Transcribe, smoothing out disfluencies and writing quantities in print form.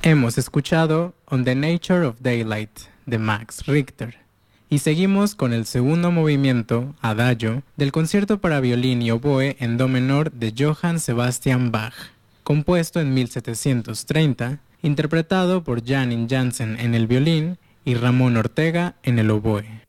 Hemos escuchado On the Nature of Daylight de Max Richter y seguimos con el segundo movimiento, Adagio, del concierto para violín y oboe en do menor de Johann Sebastian Bach, compuesto en 1730, interpretado por Janine Jansen en el violín y Ramón Ortega en el oboe.